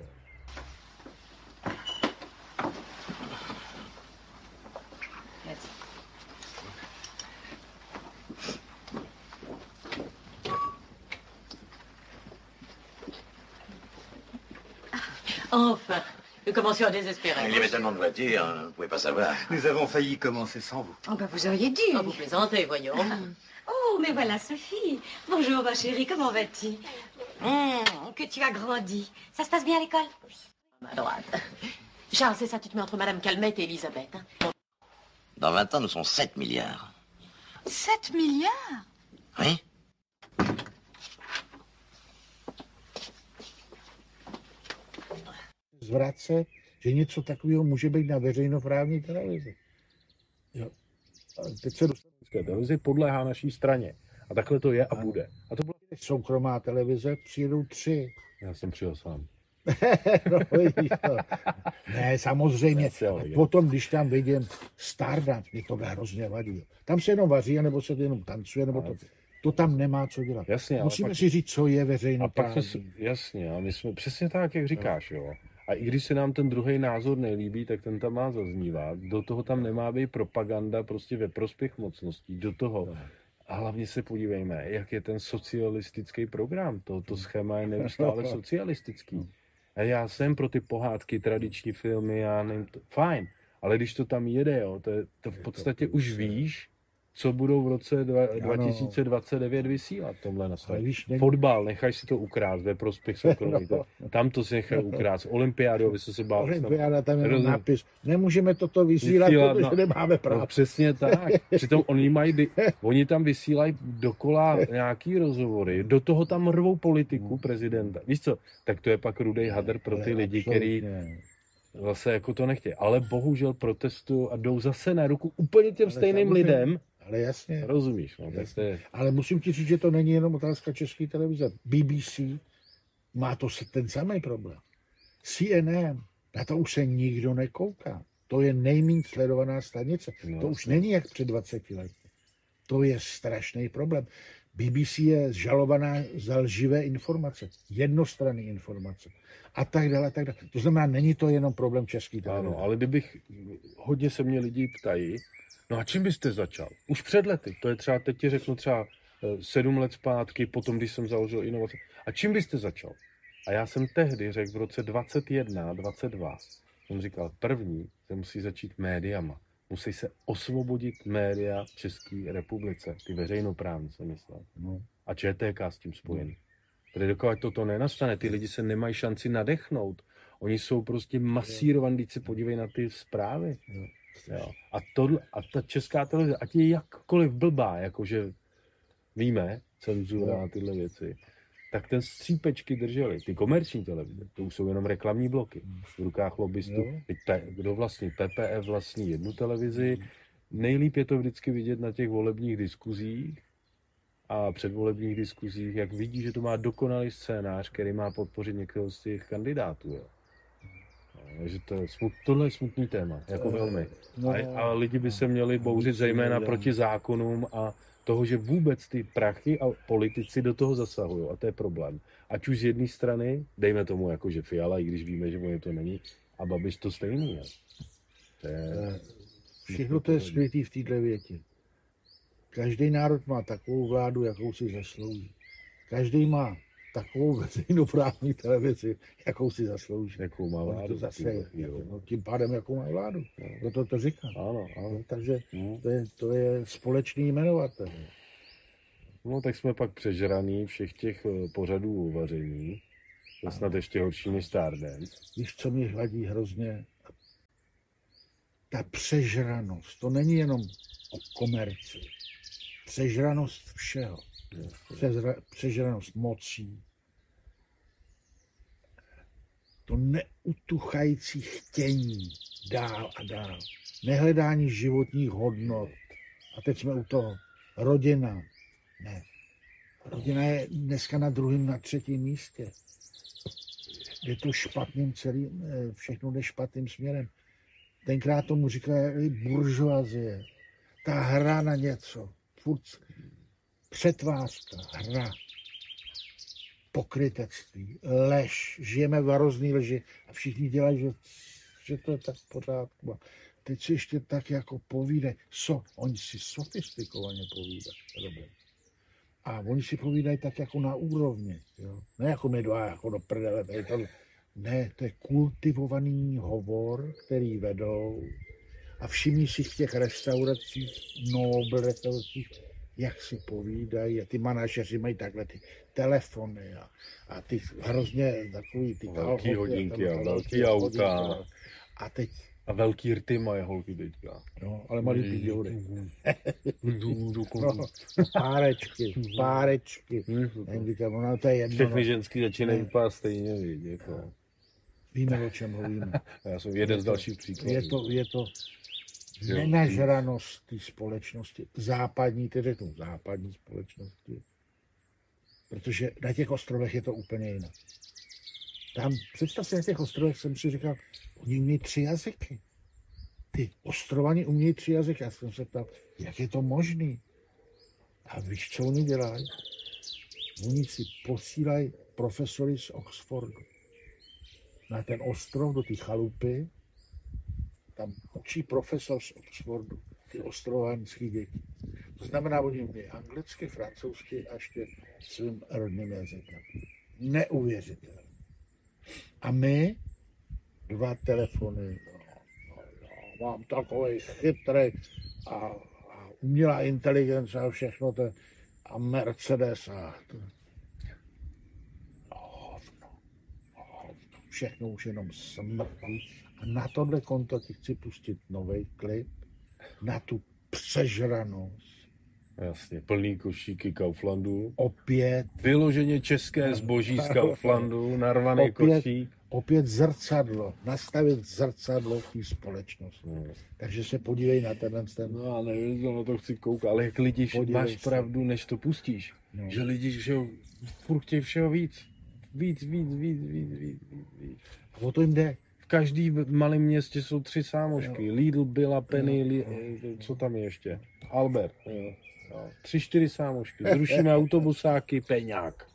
Enfin, nous commencions à désespérer. Il y avait tellement de voitures, vous ne pouvez pas savoir. Nous avons failli commencer sans vous. Oh, ben vous auriez dû. Oh, vous plaisantez, voyons. Oh, mais voilà Sophie. Bonjour, ma chérie, comment vas-tu? Mmh, que tu as grandi. Ça se passe bien à l'école? À droite. Charles, c'est ça, tu te mets entre Madame Calmette et Elisabeth. Hein? Dans vingt ans, nous sommes sept milliards. sept milliards? Oui. Zvratce, že něco takového může být na veřejnoprávní televizi. Jo. A teď se dostane televizi, podléhá naší straně. A takhle to je a bude. A to bylo soukromá televize, přijedou tři. Já jsem přijel sám. No, vidíš to. Ne, samozřejmě. Potom, když tam vidím Stardust, mě to hrozně vadí. Tam se jenom vaří, nebo se jenom tancuje, nebo to, to tam nemá co dělat. Jasně, musíme pak, si říct, co je veřejnoprávní. Jasně, a my jsme přesně tak, jak říkáš, jo. A i když se nám ten druhý názor nelíbí, tak ten tam má zaznívat. Do toho tam nemá být propaganda prostě ve prospěch mocností. Do toho. A hlavně se podívejme, jak je ten socialistický program. To, to schéma je neustále socialistický. A já jsem pro ty pohádky, tradiční filmy, já nevím, to, fajn. Ale když to tam jede, jo, to, je, to v podstatě už víš, co budou v roce dva, dva tisíce dvacet devět vysílat tomhle nastavení. Fotbal, nechaj si to ukrást ve prospěch soukromí. No. Tam to si nechaj ukrást. Olympiádu, aby se se bál. Olympiáda, tam je nápis. Nemůžeme toto vysílat, vysílat protože no, nemáme právo. No, přesně tak. Přitom oni, mají, oni tam vysílají dokola nějaký rozhovory. Do toho tam rvou politiku prezidenta. Víš co? Tak to je pak rudej hadr pro ty lidi, který zase jako to nechtějí. Ale bohužel protestují a jdou zase na ruku úplně těm Ale stejným lidem. Ale jasně. Rozumíš, no, jasně. Je... Ale musím ti říct, že to není jenom otázka České televize. B B C má to ten samý problém. C N N, na to už se nikdo nekouká. To je nejméně sledovaná stanice. No, to už není jak před dvaceti lety. To je strašný problém. B B C je žalovaná za lživé informace, jednostranné informace a tak dále, a tak dále. To znamená, není to jenom problém České televize. Ano, ale kdybych, hodně se mě lidi ptají, no a čím byste začal? Už před lety, to je třeba, teď ti řeknu třeba sedm let zpátky, potom, když jsem založil inovace. A čím byste začal? A já jsem tehdy řekl v roce dvacet jedna, dvacet dva, jsem říkal, první se musí začít médiama. Musí se osvobodit média v České republice, ty veřejnoprávní, jsem myslel. No. A Č T K s tím spojený. Protože dokud toto nenastane, ty lidi se nemají šanci nadechnout. Oni jsou prostě masírovaní, když se podívej na ty zprávy. No. Jo. A, tohle, a ta Česká televize, ať je jakkoliv blbá, jakože víme, cenzura a tyhle věci, tak ten střípečky drželi. Ty komerční televize, to už jsou jenom reklamní bloky v rukách lobbystů. Kdo vlastní P P F vlastní jednu televizi. Nejlíp je to vždycky vidět na těch volebních diskuzích a předvolebních diskuzích, jak vidí, že to má dokonalý scénář, který má podpořit někoho z těch kandidátů. Jo. Takže to je smut, tohle je smutný téma, jako velmi. A, a lidi by se měli bouřit zejména proti zákonům a toho, že vůbec ty prachy a politici do toho zasahují. A to je problém. Ať už z jedné strany, dejme tomu jako, že Fiala, i když víme, že on to není, a Babiš to stejný. To je... Všechno to je skrytý v této větě. Každý národ má takovou vládu, jakou si zaslouží. Každý má takovou veřejnoprávní televizi, jakou si zaslouží. Jakou má vládu. To zase, no, tím pádem, jakou má vládu. Proto to říkám. Ano, ano. Takže to je, to je společný jmenovatel. No tak jsme pak přežraný všech těch pořadů vaření. To snad ještě horší než Stardance. Víš, co mě vadí hrozně? Ta přežranost. To není jenom o komerci. Přežranost všeho. Přezra, přežranost mocí. To neutuchající chtění dál a dál. Nehledání životních hodnot. A teď jsme u toho. Rodina. Ne. Rodina je dneska na druhém, na třetím místě. Je to špatným celým, všechno jde špatným směrem. Tenkrát tomu říkali buržoazie. Ta hra na něco. Furt přetvářka, hra, pokrytectví, lež. Žijeme v hrozný leži a všichni dělají, že, že to je tak v pořádku. A teď si ještě tak jako povídají. So, oni si sofistikovaně povídají. A oni si povídají tak jako na úrovni. Jo? Ne jako my dva, jako do prdele. To, ne, to je kultivovaný hovor, který vedou. A všimni si v těch restauracích, Nobel restauracích, jak si povídají. A ty manažeři mají takhle ty telefony a, a ty hrozně takový ty velký hodinky a velký auta. A teď A velký rty mají holky teďka. No, ale malý píďoury. No, párečky, párečky. Říkám, no, to je jedno. Všechny no. ženský začínají vypadat stejně, víc, jako. Víme, o čem mluvíme. Já jsem jeden z dalších příkladů. Je to, je to nenažranost té společnosti. Západní, ty řeknu, západní společnosti. Protože na těch ostrovech je to úplně jinak. Tam, představ si, na těch ostrovech jsem si říkal, oni umějí tři jazyky. Ty ostrovani umějí tři jazyky. Já jsem se ptal, jak je to možný? A víš, co oni dělají? Oni si posílají profesory z Oxfordu na ten ostrov, do té chalupy. Tam učí profesor z Oxfordu ty ostrovanské děti. To znamená, oni umějí anglicky, francouzsky a ještě svým rodným jazykem. Neuvěřitelné. A my, dva telefony, no, no, no, mám takovej chytrý a, a umělá inteligence a všechno to, a Mercedes a to. Hovno, hovno, všechno už jenom smrtí. A na tohle konto ti chci pustit nový klip, na tu přežranost. Jasně, plný košíky Kauflandu. Opět. Vyloženě české zboží z Kauflandu, narvaný opět, košík. Opět zrcadlo, nastavit zrcadlo v té společnosti. No. Takže se podívej na ten ten. No já nevím, no to chci koukat, ale jak lidi, podívej máš se. Pravdu, než to pustíš. No. Že lidi, že furt chtějí všeho víc. Víc, víc, víc, víc, víc, víc. A o to jim jde. V každý malém městě jsou tři sámošky. Jo. Lidl, Billa, Penny, jo. Li, co tam je ještě? Albert. Jo. Jo. Tři, čtyři sámošky. Zrušíme autobusáky, peňák.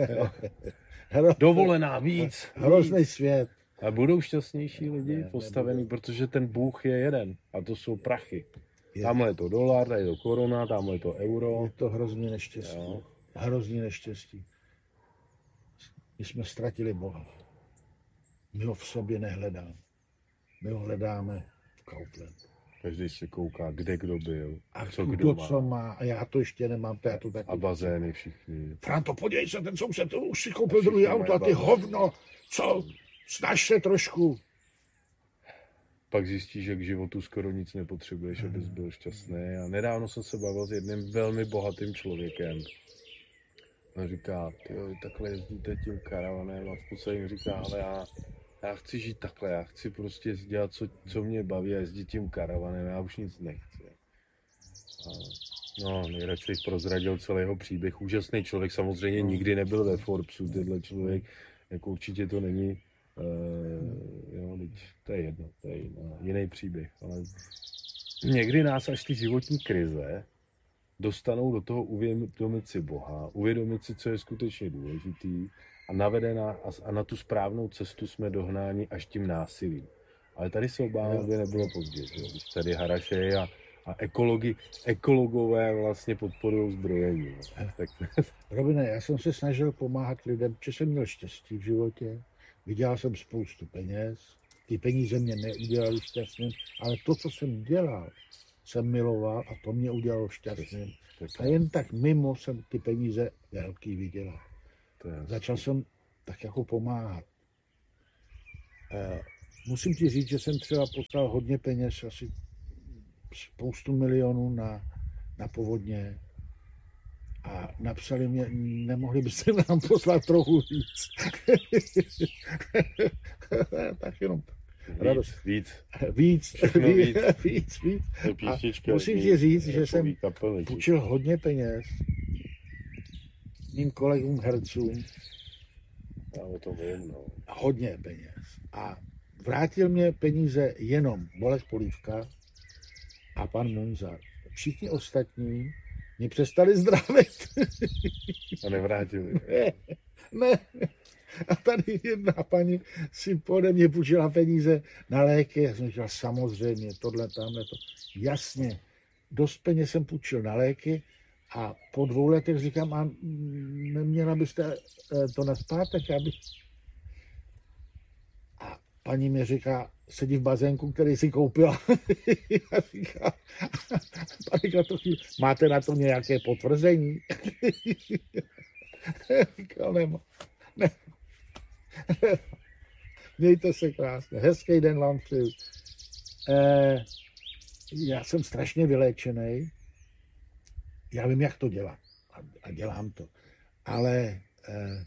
Dovolená víc. Hrozný svět. A budou šťastnější lidi ne, postavený, nebudu. Protože ten Bůh je jeden. A to jsou prachy. Je. Tamhle je to dolar, tady je to koruna, tamhle je to euro. Je to hrozně neštěstí. Jo. Hrozně neštěstí. My jsme ztratili Boha. My ho v sobě nehledáme. My ho hledáme v Kauflandu. Každý se kouká, kde kdo byl, a co kdo, kdo má. Co má. A já to ještě nemám, to já to taky. A bazény všichni. Franto, podívej se, ten soused už si koupil druhý auto a ty hovno, co? Snaž se trošku. Pak zjistíš, že k životu skoro nic nepotřebuješ, abys byl šťastný. A nedávno jsem se bavil s jedním velmi bohatým člověkem. On říká, tyjo, takhle jezdíte tím karavanem a v podstatě jim říká, ale já, já chci žít takhle, já chci prostě dělat, co, co mě baví a jezdit tím karavanem, já už nic nechci. A, no, nejradši bych prozradil celý jeho příběh. Úžasný člověk, samozřejmě nikdy nebyl ve Forbesu, tenhle člověk, jako určitě to není, uh, jo, to je jedno, to je jedno, jiný příběh, ale někdy nás až ty životní krize dostanou do toho uvědomit si Boha, uvědomit si, co je skutečně důležitý a navedená a na tu správnou cestu jsme dohnáni až tím násilím. Ale tady se obávám, aby nebylo pozdě, že? Když tady harašej a, A ekologi, ekologové vlastně podporují zbrojení. Tak... Robine, já jsem se snažil pomáhat lidem, že jsem měl štěstí v životě, vydělal jsem spoustu peněz, ty peníze mě neudělali šťastným, ale to, co jsem dělal, jsem miloval a to mě udělalo šťastným. A jen tak mimo jsem ty peníze velký vydělal. Začal jsem tak jako pomáhat. E, musím ti říct, že jsem třeba poslal hodně peněz, asi spoustu milionů na, na povodně a napsali mě, nemohli byste nám poslat trochu víc. Tak jenom radost. Víc. Víc, víc, víc, víc. A musím ti říct, že jsem půjčil hodně peněz mým kolegům hercům. Já o tom vím, no. Hodně peněz. A vrátil mě peníze jenom Bolek Polívka a pan Munzar. Všichni ostatní mě přestali zdravit. A nevrátili. Ne, ne. A tady jedna paní si pode mě půjčila peníze na léky. Já jsem říkal, samozřejmě, tohle, tamhle to. Jasně, dost peněz jsem půjčil na léky a po dvou letech říkám, a neměla byste to nazpátek, abych... A paní mi říká, sedí v bazénku, který si koupila. Já říkám, pane Kratochvíl, máte na to nějaké potvrzení? Říkal, nemám. Ne. Mějte se krásně. Hezký den vám přeju. Eh, já jsem strašně vyléčený. Já vím, jak to dělat. A, a dělám to. Ale eh,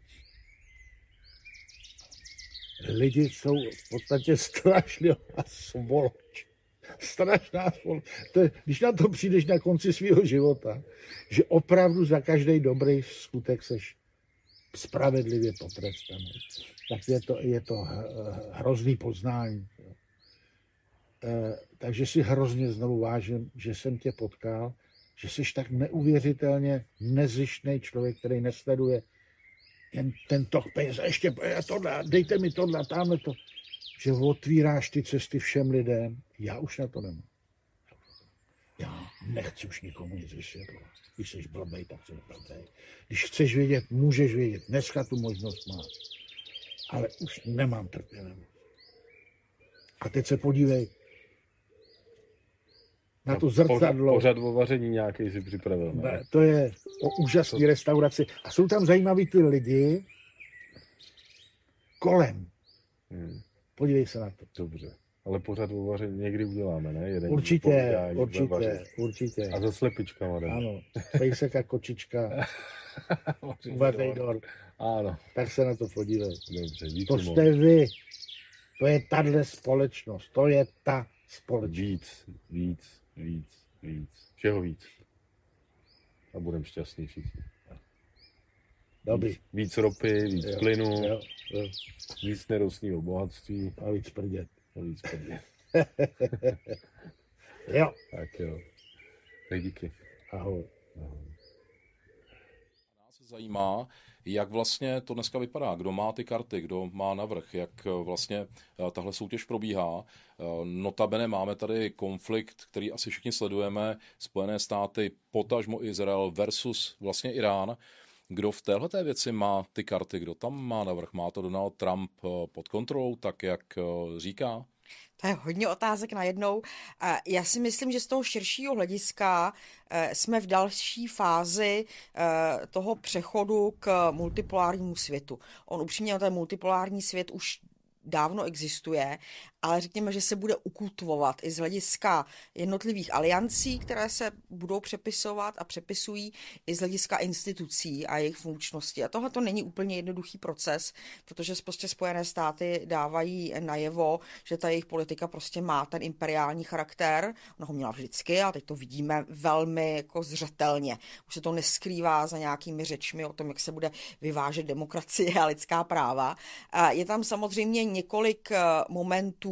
lidi jsou v podstatě strašná svoloč. Strašná svoloč. To je, když na to přijdeš na konci svého života, že opravdu za každý dobrý skutek seš spravedlivě potrestaný, tak je to, je to hrozný poznání. E, takže si hrozně znovu vážím, že jsem tě potkal, že jsi tak neuvěřitelně nezištný člověk, který nesleduje jen ten tok peněz, ještě tohle, dejte mi tohle, tamhle to, že otvíráš ty cesty všem lidem. Já už na to nemám. Já nechci už nikomu nic vysvětlovat. Když jsi blbej, tak jsi blbej. Když chceš vědět, můžeš vědět. Dneska tu možnost máš. Ale už nemám trpělivost. A teď se podívej na to zrcadlo. Pořad o vaření nějaký si připravil. Ne? Ne, to je o úžasné restauraci. A jsou tam zajímaví ty lidi kolem. Hmm. Podívej se na to. Dobře. Ale pořád o vaření někdy uděláme, ne? Jeden určitě, určitě, určitě. A za slepičkama, ne? Ano, pejsek a kočička. Uvařej dort. Ano. Tak se na to podívej. Dobře, díky to jste vy. To je tahle společnost. To je ta společnost. Víc, víc, víc, víc. Všeho víc. A budeme šťastní všichni. Dobrý. Víc, víc ropy, víc jo, plynu, jo, jo. víc nerostného bohatství. A víc prdět. A víc prdět. Jo. Tak jo. Tak díky. Ahoj. Ahoj. Nás zajímá, jak vlastně to dneska vypadá, kdo má ty karty, kdo má navrch, jak vlastně tahle soutěž probíhá. Notabene máme tady konflikt, který asi všichni sledujeme, Spojené státy, potažmo Izrael versus vlastně Irán. Kdo v téhleté věci má ty karty, kdo tam má navrch? Má to Donald Trump pod kontrolou, tak jak říká? To je hodně otázek najednou. Já si myslím, že z toho širšího hlediska jsme v další fázi toho přechodu k multipolárnímu světu. On upřímně, ten multipolární svět už dávno existuje, ale řekněme, že se bude ukultivovat i z hlediska jednotlivých aliancí, které se budou přepisovat a přepisují, i z hlediska institucí a jejich funkčnosti. A tohle to není úplně jednoduchý proces, protože prostě Spojené státy dávají najevo, že ta jejich politika prostě má ten imperiální charakter. Ona ho měla vždycky a teď to vidíme velmi jako zřetelně. Už se to neskrývá za nějakými řečmi o tom, jak se bude vyvážet demokracie a lidská práva. Je tam samozřejmě několik momentů,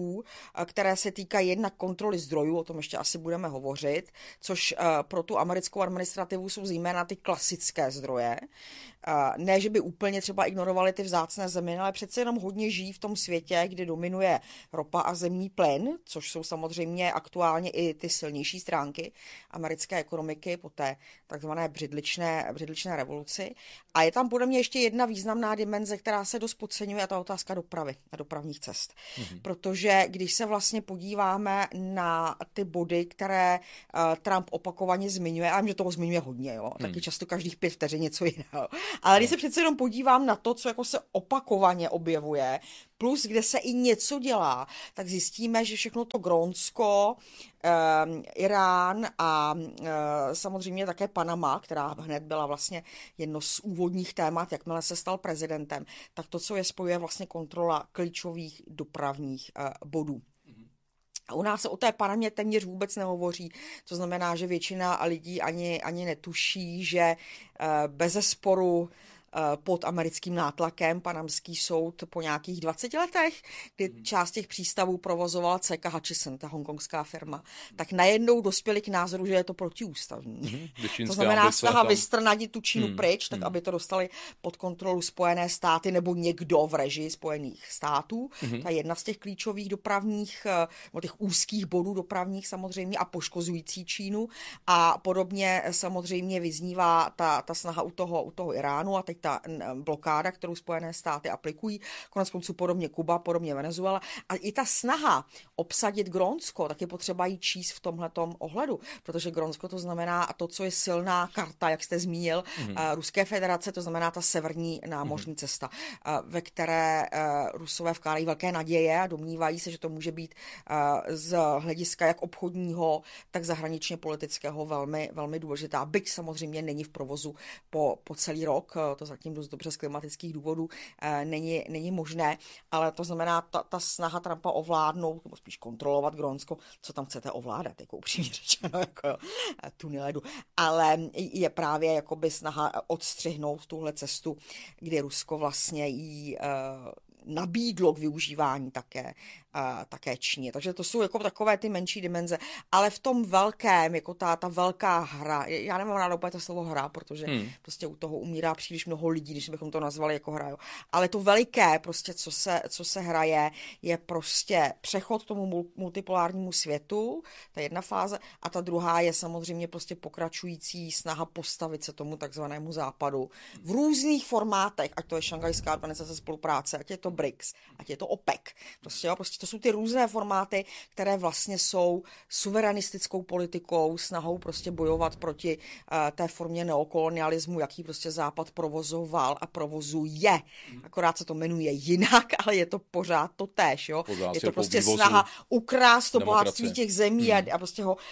aspektů, které se týkají jednak kontroly zdrojů, o tom ještě asi budeme hovořit, což pro tu americkou administrativu jsou zejména ty klasické zdroje. Ne, že by úplně třeba ignorovali ty vzácné zeminy, ale přece jenom hodně žijí v tom světě, kde dominuje ropa a zemní plyn, což jsou samozřejmě aktuálně i ty silnější stránky americké ekonomiky po té takzvané břidličné, břidličné revoluci. A je tam podle mě ještě jedna významná dimenze, která se dost podceňuje, a ta otázka dopravy a dopravních cest. Mm-hmm. Protože když se vlastně podíváme na ty body, které uh, Trump opakovaně zmiňuje, a že toho zmiňuje hodně, jo, mm. taky často každých pět vteřin něco jiného. Ale když se přece jenom podívám na to, co jako se opakovaně objevuje, plus kde se i něco dělá, tak zjistíme, že všechno to Grónsko, Um, Irán a uh, samozřejmě také Panama, která hned byla vlastně jedno z úvodních témat, jakmile se stal prezidentem, tak to, co je spojuje vlastně kontrola klíčových dopravních uh, bodů. A u nás se o té Panamě téměř vůbec nehovoří, to znamená, že většina lidí ani, ani netuší, že uh, bezesporu pod americkým nátlakem panamský soud po nějakých dvaceti letech, kdy část těch přístavů provozovala C K Hutchison, ta hongkongská firma, tak najednou dospěli k názoru, že je to protiústavní. Hmm, to znamená snaha tam... vystrnadit tu Čínu hmm, pryč, tak hmm. aby to dostali pod kontrolu Spojené státy nebo někdo v režii Spojených států. Hmm. Ta je jedna z těch klíčových dopravních, nebo těch úzkých bodů dopravních samozřejmě a poškozující Čínu. A podobně samozřejmě vyznívá ta, ta snaha u toho, u toho Iránu a teď ta blokáda, kterou Spojené státy aplikují, konec konců podobně Kuba, podobně Venezuela. A i ta snaha obsadit Grónsko, tak je potřeba jí číst v tomhletom ohledu, protože Grónsko to znamená to, co je silná karta, jak jste zmínil, mm-hmm. Ruské federace, to znamená ta severní námořní mm-hmm. cesta, ve které Rusové vkládají velké naděje a domnívají se, že to může být z hlediska jak obchodního, tak zahraničně politického velmi, velmi důležitá. Byť samozřejmě není v provozu po, po celý rok, to zatím dost dobře z klimatických důvodů e, není, není možné, ale to znamená ta, ta snaha Trumpa ovládnout, nebo spíš kontrolovat Grónsko, co tam chcete ovládat, jako upřímně řečeno, jako tuny ledu, ale je právě jakoby snaha odstřihnout tuhle cestu, kdy Rusko vlastně jí e, nabídlo k využívání také, uh, také Číně. Takže to jsou jako takové ty menší dimenze, ale v tom velkém, jako ta, ta velká hra, já nemám ráda úplně to slovo hra, protože hmm. prostě u toho umírá příliš mnoho lidí, když bychom to nazvali jako hra, jo. Ale to veliké, prostě, co se, co se hraje, je prostě přechod k tomu multipolárnímu světu, ta jedna fáze, a ta druhá je samozřejmě prostě pokračující snaha postavit se tomu takzvanému západu v různých formátech, ať to je Šanghajská organizace spolupráce, ať je to B R I C S, ať je to OPEC. Prostě, jo, prostě to jsou ty různé formáty, které vlastně jsou suverenistickou politikou, snahou prostě bojovat proti uh, té formě neokolonialismu, jaký prostě Západ provozoval a provozuje. Akorát se to jmenuje jinak, ale je to pořád to též. Jo? Je to prostě snaha ukrást to bohatství těch zemí hmm. a, a prostě ho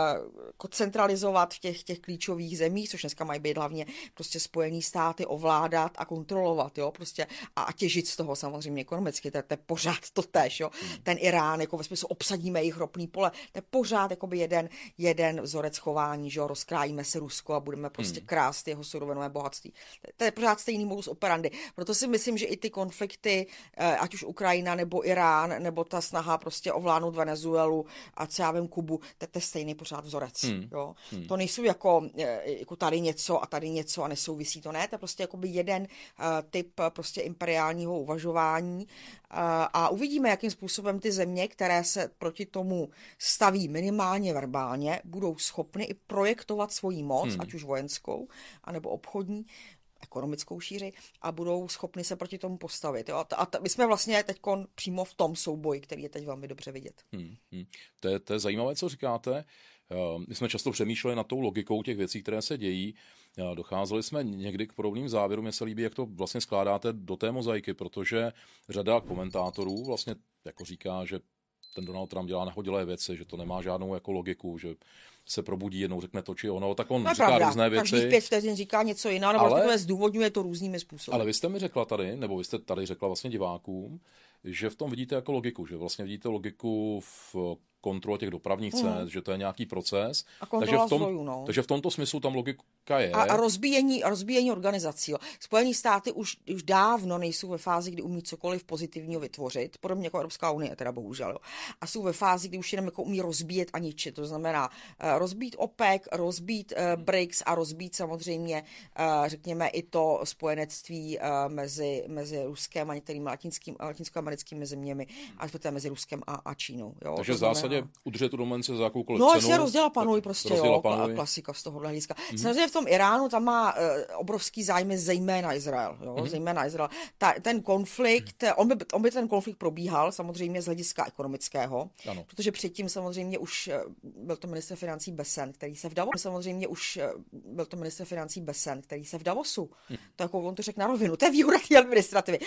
uh, centralizovat v těch, těch klíčových zemích, což dneska mají být hlavně prostě Spojený státy, ovládat a kontrolovat. Jo? Prostě a, a těžit z toho samozřejmě ekonomicky, to, to je pořád to též, jo. Hmm. Ten Irán, jako ve smyslu obsadíme jejich ropný pole, to je pořád jakoby jeden, jeden vzorec chování, že jo, rozkrájíme se Rusko a budeme prostě hmm. krást jeho surovinové bohatství. To, to je pořád stejný modus operandi. Proto si myslím, že i ty konflikty, ať už Ukrajina nebo Irán, nebo ta snaha prostě ovládnout Venezuelu a co já vím Kubu, to, to je stejný pořád vzorec, hmm. jo. Hmm. To nejsou jako, jako tady něco a tady něco a nesouvisí to, ne, to je prostě jakoby jeden uh, typ prostě imperiálního uvažování a uvidíme, jakým způsobem ty země, které se proti tomu staví minimálně verbálně, budou schopny i projektovat svoji moc, hmm. ať už vojenskou, anebo obchodní, ekonomickou šíři, a budou schopni se proti tomu postavit. Jo? A t- my jsme vlastně teď přímo v tom souboji, který je teď velmi dobře vidět. Hmm. Hmm. To, je, to je zajímavé, co říkáte. My jsme často přemýšleli nad tou logikou těch věcí, které se dějí. Docházeli jsme někdy k podobným závěrům. Mně se líbí, jak to vlastně skládáte do té mozaiky, protože řada komentátorů vlastně jako říká, že ten Donald Trump dělá nahodilé věci, že to nemá žádnou jako logiku, že se probudí jednou, řekne to či ono, tak on no říká pravda. Různé věci. Každých pět vteřin říká něco jiného, nebo ale, zdůvodňuje to různými způsoby. Ale vy jste mi řekla tady, nebo vy jste tady řekla vlastně divákům, že v tom vidíte jako logiku, že vlastně vidíte logiku v kontrola těch dopravních cest, mm. že to je nějaký proces. A kontrola takže v tom, zdrojů, no. Takže v tomto smyslu tam logika je. A, a rozbíjení, rozbíjení organizací. Jo. Spojené státy už, už dávno nejsou ve fázi, kdy umí cokoliv pozitivního vytvořit, podobně jako Evropská unie, teda bohužel. Jo. A jsou ve fázi, kdy už jenom jako umí rozbíjet a ničit. To znamená uh, rozbít OPEC, rozbít uh, BRICS a rozbít samozřejmě, uh, řekněme, i to spojenectví uh, mezi, mezi Ruskem a některými latinským, latinskoamerickými zeměmi, a poté mezi Ruskem a, a Čínou. Jo. Takže v zásadě udržet tu dominanci za jakoukoliv no, cenu. No, jasně, rozděla panuj prostě, rozděla jo, panuj. Klasika z tohohle hlediska. Mm-hmm. Samozřejmě v tom Iránu tam má uh, obrovský zájmy zejména Izrael, jo, mm-hmm. zejména Izrael. Ta, ten konflikt, mm-hmm. on, by, on by ten konflikt probíhal samozřejmě z hlediska ekonomického, ano. Protože předtím samozřejmě už byl to ministr financí Besen, který se v Davosu, samozřejmě už byl to ministr financí Besen, který se v Davosu, mm. to jako on to řekl na rovinu, to je výhoda té administrativy.